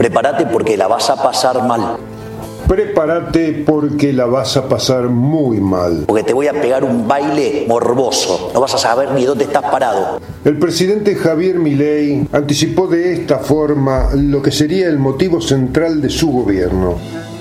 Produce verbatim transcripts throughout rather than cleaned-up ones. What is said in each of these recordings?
Prepárate porque la vas a pasar mal. Prepárate porque la vas a pasar muy mal. Porque te voy a pegar un baile morboso. No vas a saber ni dónde estás parado. El presidente Javier Milei anticipó de esta forma lo que sería el motivo central de su gobierno.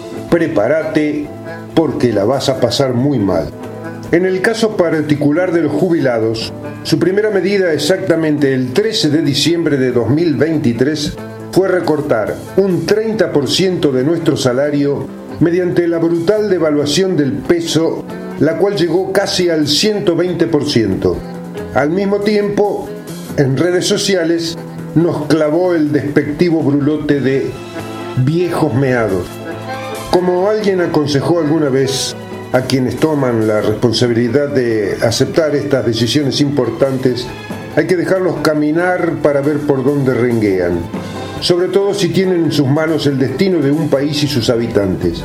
Prepárate porque la vas a pasar muy mal. En el caso particular de los jubilados, su primera medida exactamente el trece de diciembre de dos mil veintitrés fue recortar un treinta por ciento de nuestro salario mediante la brutal devaluación del peso, la cual llegó casi al ciento veinte por ciento. Al mismo tiempo, en redes sociales nos clavó el despectivo brulote de viejos meados. Como alguien aconsejó alguna vez a quienes toman la responsabilidad de aceptar estas decisiones importantes, hay que dejarlos caminar para ver por dónde renguean, sobre todo si tienen en sus manos el destino de un país y sus habitantes.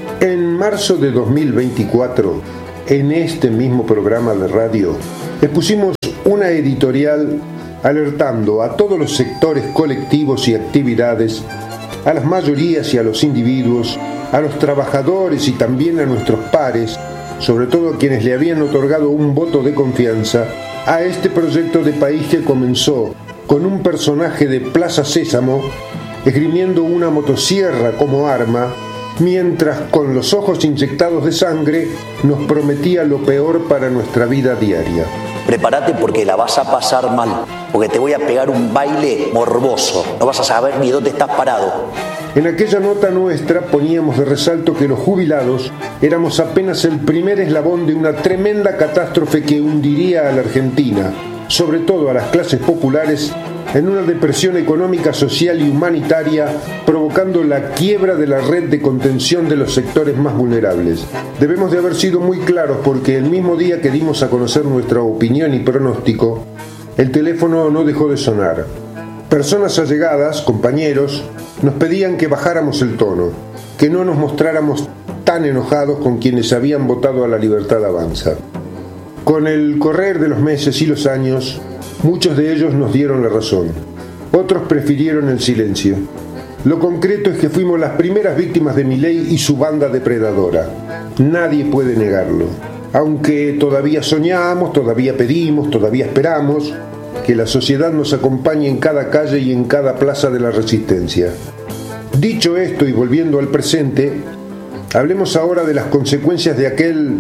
En marzo de dos mil veinticuatro, en este mismo programa de radio, expusimos una editorial alertando a todos los sectores colectivos y actividades, a las mayorías y a los individuos, a los trabajadores y también a nuestros pares, sobre todo a quienes le habían otorgado un voto de confianza, a este proyecto de país que comenzó con un personaje de Plaza Sésamo esgrimiendo una motosierra como arma, mientras con los ojos inyectados de sangre nos prometía lo peor para nuestra vida diaria. Prepárate porque la vas a pasar mal, porque te voy a pegar un baile morboso. No vas a saber ni dónde estás parado. En aquella nota nuestra poníamos de resalto que los jubilados éramos apenas el primer eslabón de una tremenda catástrofe que hundiría a la Argentina, sobre todo a las clases populares, en una depresión económica, social y humanitaria, provocando la quiebra de la red de contención de los sectores más vulnerables. Debemos de haber sido muy claros porque el mismo día que dimos a conocer nuestra opinión y pronóstico, el teléfono no dejó de sonar. Personas allegadas, compañeros, nos pedían que bajáramos el tono, que no nos mostráramos tan enojados con quienes habían votado a La Libertad Avanza. Con el correr de los meses y los años, muchos de ellos nos dieron la razón. Otros prefirieron el silencio. Lo concreto es que fuimos las primeras víctimas de Milei y su banda depredadora. Nadie puede negarlo. Aunque todavía soñamos, todavía pedimos, todavía esperamos que la sociedad nos acompañe en cada calle y en cada plaza de la resistencia. Dicho esto y volviendo al presente, hablemos ahora de las consecuencias de aquel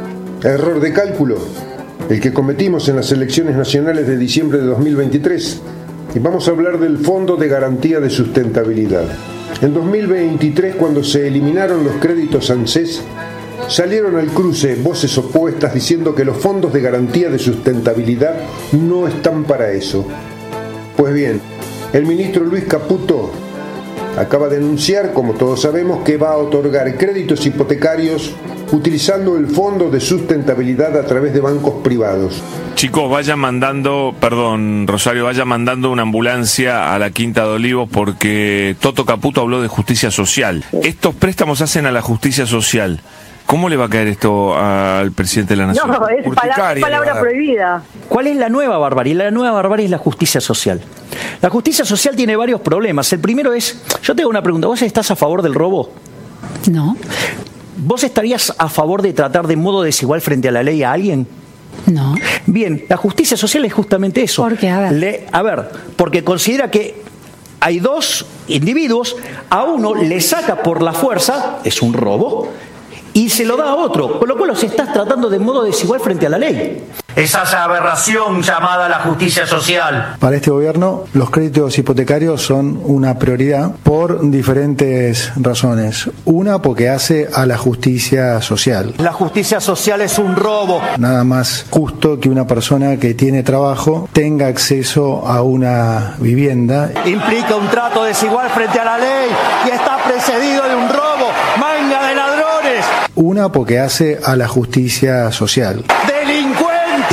error de cálculo, el que cometimos en las elecciones nacionales de diciembre de dos mil veintitrés, y vamos a hablar del Fondo de Garantía de Sustentabilidad. En dos mil veintitrés, cuando se eliminaron los créditos ANSES, salieron al cruce voces opuestas diciendo que los fondos de garantía de sustentabilidad no están para eso. Pues bien, el ministro Luis Caputo acaba de anunciar, como todos sabemos, que va a otorgar créditos hipotecarios utilizando el Fondo de Sustentabilidad a través de bancos privados. Chicos, vayan mandando, perdón, Rosario, vayan mandando una ambulancia a la Quinta de Olivos porque Toto Caputo habló de justicia social. Estos préstamos hacen a la justicia social. ¿Cómo le va a caer esto al presidente de la Nación? No, es palabra, palabra prohibida. ¿Cuál es la nueva barbarie? La nueva barbarie es la justicia social. La justicia social tiene varios problemas. El primero es, yo te hago una pregunta, ¿vos estás a favor del robo? No. ¿Vos estarías a favor de tratar de modo desigual frente a la ley a alguien? No. Bien, la justicia social es justamente eso. ¿Por qué? A ver. Le, a ver, porque considera que hay dos individuos, a uno le saca por la fuerza, es un robo, y se lo da a otro, con lo cual los estás tratando de modo desigual frente a la ley. Esa es la aberración llamada la justicia social. Para este gobierno, los créditos hipotecarios son una prioridad por diferentes razones. Una, porque hace a la justicia social. La justicia social es un robo. Nada más justo que una persona que tiene trabajo tenga acceso a una vivienda. Implica un trato desigual frente a la ley y está precedido de un robo. ¡Manga de ladrones! Una, porque hace a la justicia social. ¡Delincuentes!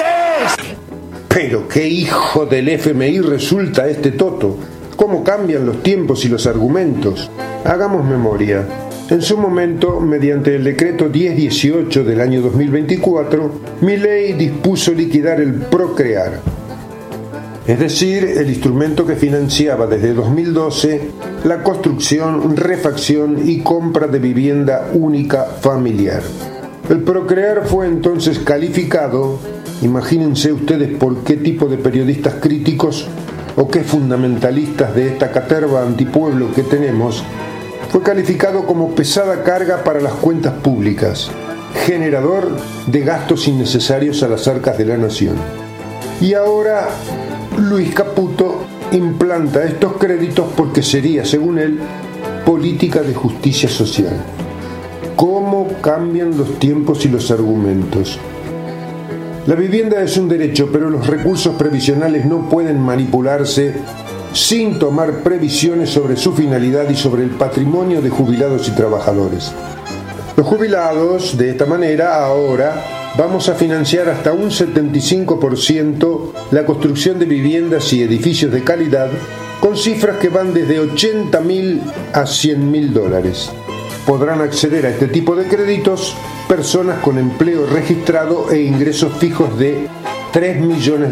Pero qué hijo del F M I resulta este Toto. ¿Cómo cambian los tiempos y los argumentos? Hagamos memoria. En su momento, mediante el decreto diez dieciocho del año dos mil veinticuatro, Milei dispuso liquidar el Procrear. es decir, el instrumento que financiaba desde dos mil doce la construcción, refacción y compra de vivienda única familiar. El Procrear fue entonces calificado, imagínense ustedes por qué tipo de periodistas críticos o qué fundamentalistas de esta caterva antipueblo que tenemos, fue calificado como pesada carga para las cuentas públicas, generador de gastos innecesarios a las arcas de la nación. Y ahora Luis Caputo implanta estos créditos porque sería, según él, política de justicia social. ¿Cómo cambian los tiempos y los argumentos? La vivienda es un derecho, pero los recursos previsionales no pueden manipularse sin tomar previsiones sobre su finalidad y sobre el patrimonio de jubilados y trabajadores. Los jubilados, de esta manera, ahora vamos a financiar hasta un setenta y cinco por ciento la construcción de viviendas y edificios de calidad con cifras que van desde ochenta mil a cien mil dólares. Podrán acceder a este tipo de créditos personas con empleo registrado e ingresos fijos de tres millones